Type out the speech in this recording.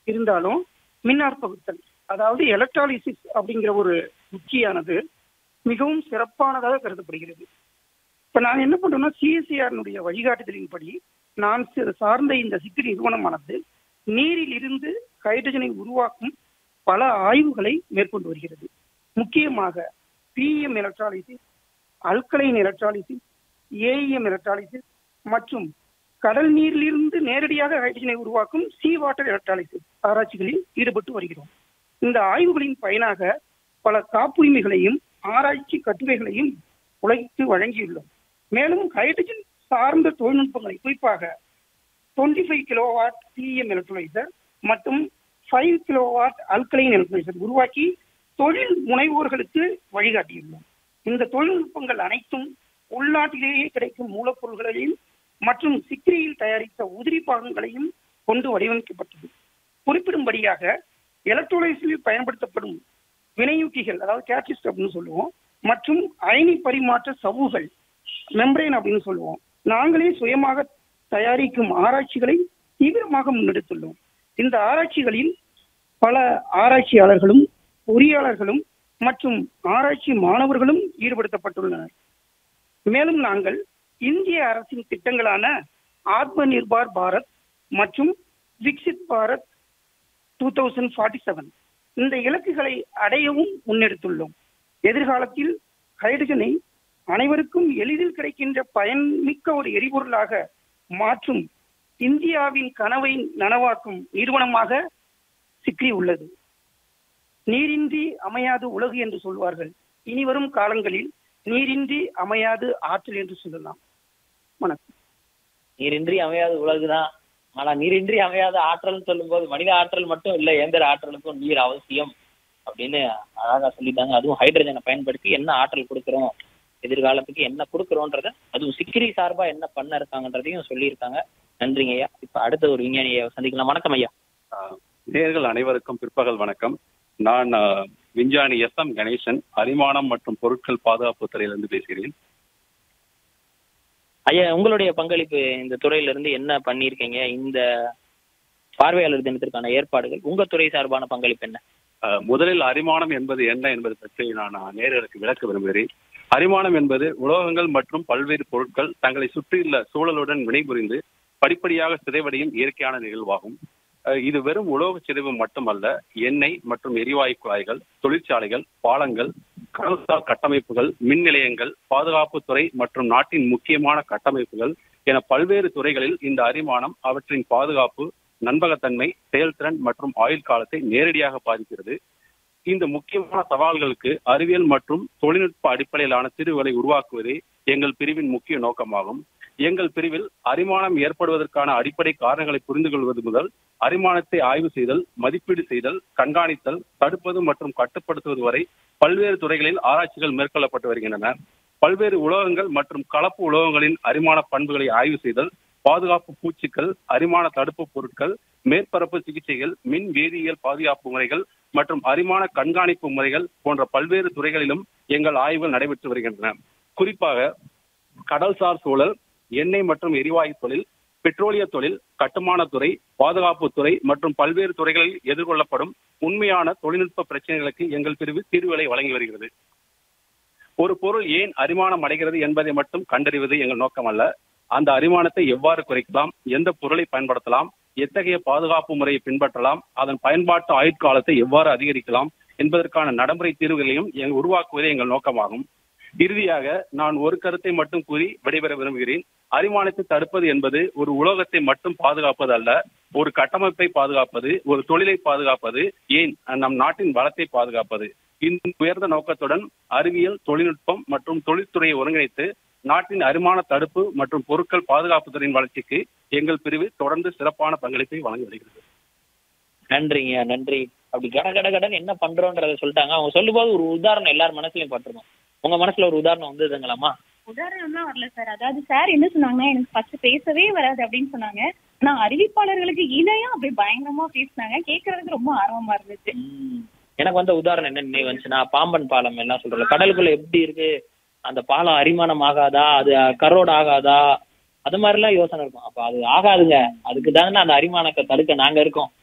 இருந்தாலும் மின்னாற்பகுத்தல், அதாவது எலக்ட்ராலிசிஸ் அப்படிங்கிற ஒரு உத்தியானது மிகவும் சிறப்பானதாக கருதப்படுகிறது. இப்ப நான் என்ன பண்றேன்னா, சிஎஸ்சிஆர் வழிகாட்டுதலின்படி நான் சார்ந்த இந்த சிக்ரி நிறுவனமானது நீரில் இருந்து ஹைட்ரஜனை உருவாக்கும் பல ஆய்வுகளை மேற்கொண்டு வருகிறது. முக்கியமாக PM electrolysis, alkaline electrolysis, AEM electrolysis மற்றும் கடல் நீரிலிருந்து நேரடியாக ஹைட்ரஜனை உருவாக்கும் சி வாட்டர் எலக்ட்ராலிசிஸ் ஆராய்ச்சிகளில் ஈடுபட்டு வருகிறோம். இந்த ஆய்வுகளின் பயனாக பல காப்புரிமைகளையும் ஆராய்ச்சி கட்டுரைகளையும் உலகிற்கு வழங்கியுள்ளோம். மேலும் ஹைட்ரஜன் சார்ந்த தொழில்நுட்பங்களை, குறிப்பாக 25 கிலோவாட் பிஎம் எலக்ட்ரோலைசர் மற்றும் 5 கிலோவாட் அல்கலைன் எலக்ட்ரோலைசர் உருவாக்கி தொழில் முனைவோர்களுக்கு வழிகாட்டியுள்ளோம். இந்த தொழில்நுட்பங்கள் அனைத்தும் உள்நாட்டிலேயே கிடைக்கும் மூலப்பொருள்களையும் மற்றும் சிக்ரியில் தயாரித்த உதிரி பாகங்களையும் கொண்டு வடிவமைக்கப்பட்டது. குறிப்பிடும்படியாக எலக்ட்ரோலைசிஸில் பயன்படுத்தப்படும் வினையூக்கிகள், அதாவது கேட்டலிஸ்ட் அப்படின்னு சொல்லுவோம், மற்றும் அயனி பரிமாற்ற சவ்வுகள், மெம்பரேன் அப்படின்னு சொல்லுவோம், நாங்களே சுயமாக தயாரிக்கும் ஆராய்ச்சிகளை தீவிரமாக முன்னெடுத்துள்ளோம். இந்த ஆராய்ச்சிகளில் பல ஆராய்ச்சியாளர்களும் பொறியாளர்களும் மற்றும் ஆராய்ச்சி மாணவர்களும் ஈடுபடுத்தப்பட்டுள்ளனர். மேலும் நாங்கள் இந்திய அரசின் திட்டங்களான ஆத்ம நிர்பார் பாரத் மற்றும் விக்சித் பாரத் 2047 இந்த இலக்குகளை அடையவும் முன்னெடுத்துள்ளோம். எதிர்காலத்தில் ஹைட்ரஜனை அனைவருக்கும் எளிதில் கிடைக்கின்ற பயன்மிக்க ஒரு எரிபொருளாக மாற்றும் இந்தியாவின் கனவை நனவாக்கும் நிறுவனமாக சிக்ரி உள்ளது. நீரின்றி அமையாது உலகு என்று சொல்வார்கள். இனி வரும் காலங்களில் நீரின்றி அமையாது ஆற்றல் என்று சொல்லலாம். வணக்கம். நீரின்றி அமையாது உலகுதான், ஆனா நீரின்றி அமையாத ஆற்றல் சொல்லும் போது மனித ஆற்றல் மட்டும் இல்ல, இயந்திர ஆற்றலுக்கும் நீர் அவசியம் அப்படின்னு அழகா சொல்லிட்டாங்க. அதுவும் ஹைட்ரஜனை பயன்படுத்தி என்ன ஆற்றல் கொடுக்குறோம், எதிர்காலத்துக்கு என்ன கொடுக்குறோன்றத, அதுவும் சிக்ரி சார்பா என்ன பண்ண இருக்காங்கன்றதையும் சொல்லியிருக்காங்க. நன்றிங்க ஐயா. இப்ப அடுத்த ஒரு விஞ்ஞானியை சந்திக்கலாம். வணக்கம் ஐயா. நேயர்கள் அனைவருக்கும் பிற்பகல் வணக்கம். நான் விஞ்ஞானி எஸ்.எம். கணேசன், அரிமானம் மற்றும் பொருட்கள் பாதுகாப்பு துறையிலிருந்து பேசுகிறேன். ஐயா, உங்களுடைய பங்களிப்பு இந்த துறையில இருந்து என்ன பண்ணியிருக்கீங்க? இந்த பார்வையாளர் தினத்திற்கான ஏற்பாடுகள், உங்க துறை சார்பான பங்களிப்பு என்ன? முதலில் அரிமானம் என்பது என்ன என்பது பற்றி நான் நேயர்களுக்கு விளக்க விரும்புகிறேன். அரிமானம் என்பது உலோகங்கள் மற்றும் பல்வேறு பொருட்கள் தங்களை சுற்றியுள்ள சூழலுடன் வினைபுரிந்து படிப்படியாக சிதைவடையும் இயற்கையான நிகழ்வாகும். இது வெறும் உலோக சிதைவு மட்டுமல்ல, எண்ணெய் மற்றும் எரிவாயு குழாய்கள், தொழிற்சாலைகள், பாலங்கள், கடல்சார் கட்டமைப்புகள், மின் நிலையங்கள், பாதுகாப்புத்துறை மற்றும் நாட்டின் முக்கியமான கட்டமைப்புகள் என பல்வேறு துறைகளில் இந்த அரிமானம் அவற்றின் பாதுகாப்பு, நம்பகத்தன்மை, செயல்திறன் மற்றும் ஆயுள் காலத்தை நேரடியாக பாதிக்கிறது. இந்த முக்கியமான சவால்களுக்கு அறிவியல் மற்றும் தொழில்நுட்ப அடிப்படையிலான தீர்வுகளை உருவாக்குவதே எங்கள் பிரிவின் முக்கிய நோக்கமாகும். எங்கள் பிரிவில் அரிமானம் ஏற்படுவதற்கான அடிப்படை காரணங்களை புரிந்து கொள்வது முதல் அரிமானத்தை ஆய்வு செய்தல், மதிப்பீடு செய்தல், கண்காணித்தல், தடுப்பது மற்றும் கட்டுப்படுத்துவது வரை பல்வேறு துறைகளில் ஆராய்ச்சிகள் மேற்கொள்ளப்பட்டு வருகின்றன. பல்வேறு உலோகங்கள் மற்றும் கலப்பு உலோகங்களின் அரிமான பண்புகளை ஆய்வு செய்தல், பாதுகாப்பு பூச்சிகள், அரிமான தடுப்பு பொருட்கள், மேற்பரப்பு சிகிச்சைகள், மின் வேதியியல் பாதுகாப்பு முறைகள் மற்றும் அரிமான கண்காணிப்பு முறைகள் போன்ற பல்வேறு துறைகளிலும் எங்கள் ஆய்வுகள் நடைபெற்று வருகின்றன. குறிப்பாக கடல்சார் சூழல், எண்ணெய் மற்றும் எரிவாயு தொழில், பெட்ரோலிய தொழில், கட்டுமானத்துறை, பாதுகாப்புத்துறை மற்றும் பல்வேறு துறைகளில் எதிர்கொள்ளப்படும் உண்மையான தொழில்நுட்ப பிரச்சனைகளுக்கு எங்கள் பிரிவு தீர்வுகளை வழங்கி வருகிறது. ஒரு பொருள் ஏன் அரிமானம் அடைகிறது என்பதை மட்டும் கண்டறிவது எங்கள் நோக்கம் அல்ல. அந்த அரிமானத்தை எவ்வாறு குறைக்கலாம், எந்த பொருளை பயன்படுத்தலாம், எத்தகைய பாதுகாப்பு முறையை பின்பற்றலாம், அதன் பயன்பாட்டு ஆயுட்காலத்தை எவ்வாறு அதிகரிக்கலாம் என்பதற்கான நடைமுறை தீர்வுகளையும் உருவாக்குவதே எங்கள் நோக்கமாகும். இறுதியாக நான் ஒரு கருத்தை மட்டும் கூறி விடைபெற விரும்புகிறேன். அரிமானத்தை தடுப்பது என்பது ஒரு உலோகத்தை மட்டும் பாதுகாப்பது அல்ல, ஒரு கட்டமைப்பை பாதுகாப்பது, ஒரு தொழிலை பாதுகாப்பது, ஏன் நம் நாட்டின் வளத்தை பாதுகாப்பது. இந்த உயர்ந்த நோக்கத்துடன் அறிவியல், தொழில்நுட்பம் மற்றும் தொழில்துறையை ஒருங்கிணைத்து நாட்டின் அரிமான தடுப்பு மற்றும் பொருட்கள் பாதுகாப்பு துறையின் வளர்ச்சிக்கு எங்கள் பிரிவு தொடர்ந்து சிறப்பான பங்களிப்பை வழங்கி வருகிறது. நன்றிங்க, நன்றி. அப்படி கடன் என்ன பண்றோன்றத சொல்லிட்டாங்க. அவங்க சொல்லும் போது ஒரு உதாரணம் எல்லார் மனசுலயும் பட்டிருக்கோம். உங்க மனசுல ஒரு உதாரணம் வந்ததுங்களாமா? உதாரணம்லாம் வரல சார். அதாவது சார் என்ன சொன்னாங்கன்னா, எனக்கு ஃபர்ஸ்ட் பேசவே வராது அப்படின்னு சொன்னாங்க. நான் அறிவிப்பாளர்களுக்கு இணையா அப்படி பயங்கரமா பேசினாங்க. கேட்கறதுக்கு ரொம்ப ஆர்வமா இருந்துச்சு. எனக்கு வந்த உதாரணம் என்ன நினைவு வந்துச்சுன்னா, பாம்பன் பாலம் எல்லாம் சொல்றோம், கடலுக்குள்ள எப்படி இருக்கு, அந்த பாலம் அரிமானம் ஆகாதா, அது கரோடு ஆகாதா, அது மாதிரிலாம் யோசனை இருக்கும். அப்ப அது ஆகாதுங்க, அதுக்கு தானே அந்த அரிமானத்தை தடுக்க நாங்க இருக்கோம்